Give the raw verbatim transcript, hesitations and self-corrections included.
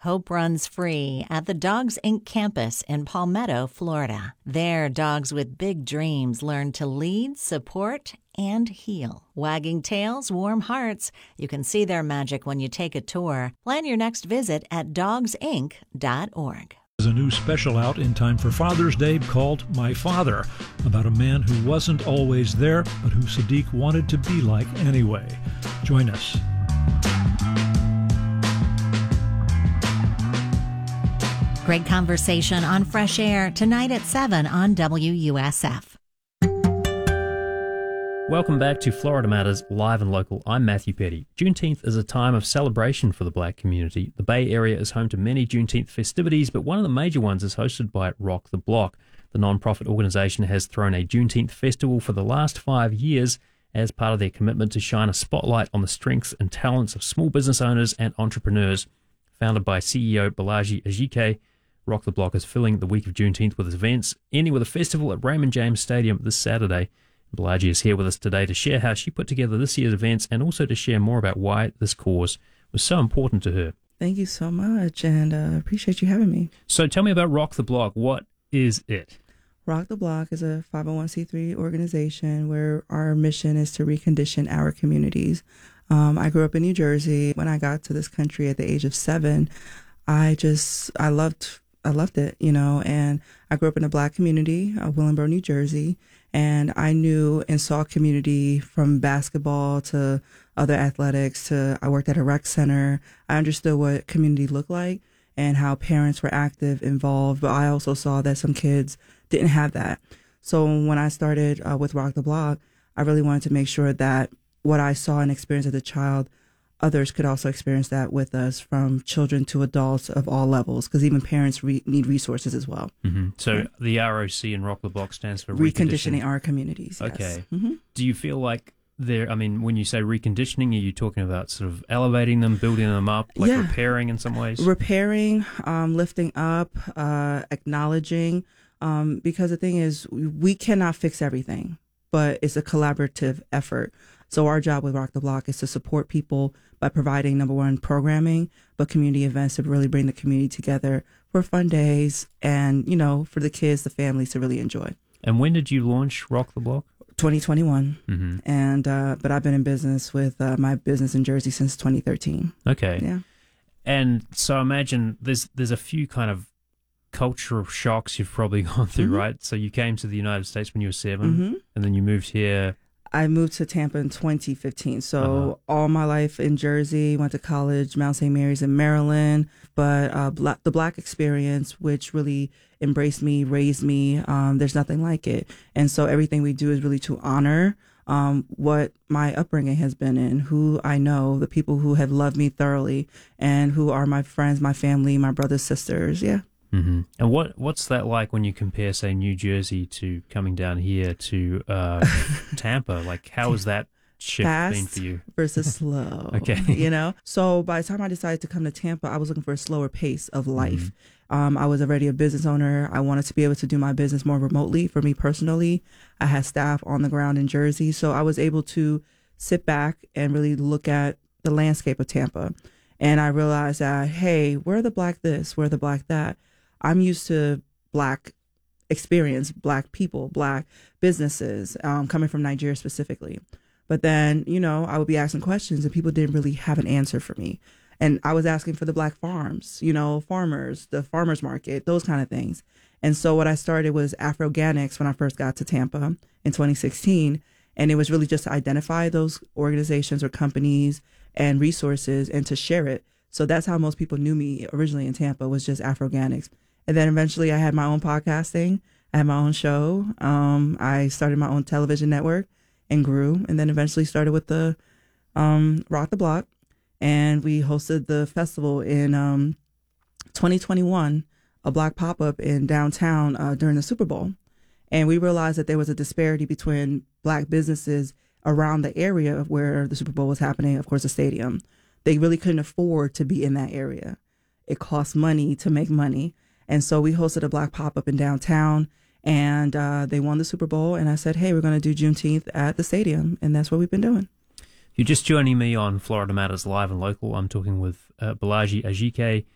Hope runs free at the Dogs Incorporated campus in Palmetto, Florida. There, dogs with big dreams learn to lead, support, and heal. Wagging tails, warm hearts. You can see their magic when you take a tour. Plan your next visit at dogs inc dot org. There's a new special out in time for Father's Day called My Father, about a man who wasn't always there, but who Sadiq wanted to be like anyway. Join us. Great conversation on Fresh Air tonight at seven on W U S F. Welcome back to Florida Matters Live and Local. I'm Matthew Petty. Juneteenth is a time of celebration for the black community. The Bay Area is home to many Juneteenth festivities, but one of the major ones is hosted by Rock the Block. The non-profit organisation has thrown a Juneteenth festival for the last five years as part of their commitment to shine a spotlight on the strengths and talents of small business owners and entrepreneurs. Founded by C E O Balaji Ajike, Rock the Block is filling the week of Juneteenth with events, ending with a festival at Raymond James Stadium this Saturday. Balaji is here with us today to share how she put together this year's events and also to share more about why this cause was so important to her. Thank you so much, and uh, appreciate you having me. So tell me about Rock the Block. What is it? Rock the Block is a five oh one c three organization where our mission is to recondition our communities. Um, I grew up in New Jersey. When I got to this country at the age of seven, I just, I loved I loved it, you know, and I grew up in a black community, uh, Willingboro, New Jersey, and I knew and saw community from basketball to other athletics to I worked at a rec center. I understood what community looked like and how parents were active, involved, but I also saw that some kids didn't have that. So when I started uh, with Rock the Block, I really wanted to make sure that what I saw and experienced as a child, others could also experience that with us, from children to adults of all levels, because even parents re- need resources as well. Mm-hmm. So yeah. The R O C in Rock the Block stands for Reconditioning Our Communities. Yes. Okay. Mm-hmm. Do you feel like there, I mean, when you say reconditioning, are you talking about sort of elevating them, building them up, like yeah. repairing in some ways? Repairing, um, lifting up, uh, acknowledging, um, because the thing is, we cannot fix everything, but it's a collaborative effort. So our job with Rock the Block is to support people by providing, number one, programming, but community events to really bring the community together for fun days and, you know, for the kids, the families to really enjoy. And when did you launch Rock the Block? twenty twenty-one. Mm-hmm. And, uh, but I've been in business with uh, my business in Jersey since twenty thirteen. Okay. Yeah. And so I imagine there's, there's a few kind of cultural shocks you've probably gone through, mm-hmm. right? So you came to the United States when you were seven, mm-hmm. and then you moved here. I moved to Tampa in twenty fifteen. So uh-huh. all my life in Jersey, went to college, Mount Saint Mary's in Maryland. But uh, black, the Black experience, which really embraced me, raised me, um, there's nothing like it. And so everything we do is really to honor um, what my upbringing has been in, who I know, the people who have loved me thoroughly, and who are my friends, my family, my brothers, sisters. Yeah. Mm-hmm. And what what's that like when you compare, say, New Jersey to coming down here to uh, Tampa? Like, how has that shift Fast been for you? Versus slow. Okay. You know? So by the time I decided to come to Tampa, I was looking for a slower pace of life. Mm-hmm. Um, I was already a business owner. I wanted to be able to do my business more remotely. For me personally, I had staff on the ground in Jersey. So I was able to sit back and really look at the landscape of Tampa. And I realized that, hey, we're the Black this, we're the Black that. I'm used to Black experience, Black people, Black businesses, um, coming from Nigeria specifically. But then, you know, I would be asking questions and people didn't really have an answer for me. And I was asking for the Black farms, you know, farmers, the farmers market, those kind of things. And so what I started was Afro-Organics when I first got to Tampa in twenty sixteen. And it was really just to identify those organizations or companies and resources and to share it. So that's how most people knew me originally in Tampa, was just Afro-Organics. And then eventually I had my own podcasting. I had my own show. Um, I started my own television network and grew. And then eventually started with the um, Rock the Block. And we hosted the festival in um, twenty twenty-one, a Black pop-up in downtown uh, during the Super Bowl. And we realized that there was a disparity between Black businesses around the area where the Super Bowl was happening, of course, the stadium. They really couldn't afford to be in that area. It costs money to make money. And so we hosted a Black pop-up in downtown, and uh, they won the Super Bowl. And I said, hey, we're going to do Juneteenth at the stadium. And that's what we've been doing. You're just joining me on Florida Matters Live and Local. I'm talking with uh, Balaji Ajike.